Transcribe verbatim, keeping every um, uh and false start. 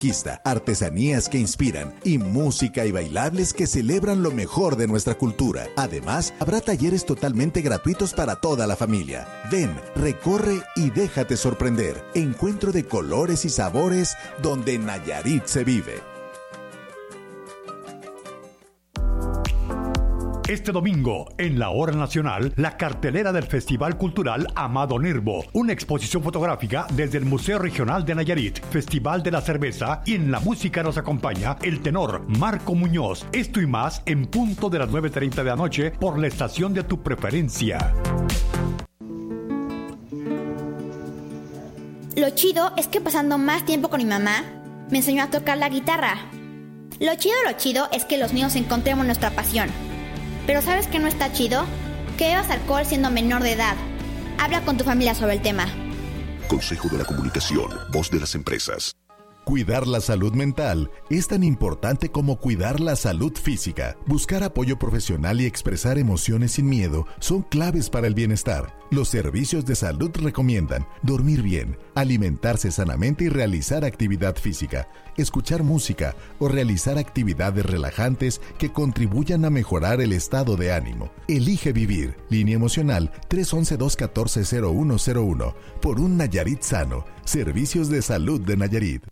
artesanías que inspiran y música y bailables que celebran lo mejor de nuestra cultura. Además, habrá talleres totalmente gratuitos para toda la familia. Ven, recorre y déjate sorprender. Encuentro de colores y sabores donde Nayarit se vive. Este domingo, en la Hora Nacional, la cartelera del Festival Cultural Amado Nervo, una exposición fotográfica desde el Museo Regional de Nayarit, Festival de la Cerveza, y en la música nos acompaña el tenor Marco Muñoz. Esto y más en punto de las nueve treinta de la noche por la estación de tu preferencia. Lo chido es que pasando más tiempo con mi mamá, me enseñó a tocar la guitarra. Lo chido, lo chido es que los niños encontremos nuestra pasión. Pero ¿sabes qué no está chido? Que bebas alcohol siendo menor de edad. Habla con tu familia sobre el tema. Consejo de la Comunicación, voz de las empresas. Cuidar la salud mental es tan importante como cuidar la salud física. Buscar apoyo profesional y expresar emociones sin miedo son claves para el bienestar. Los servicios de salud recomiendan dormir bien, alimentarse sanamente y realizar actividad física, escuchar música o realizar actividades relajantes que contribuyan a mejorar el estado de ánimo. Elige vivir. Línea emocional tres once, dos catorce, cero uno cero uno. Por un Nayarit sano. Servicios de Salud de Nayarit.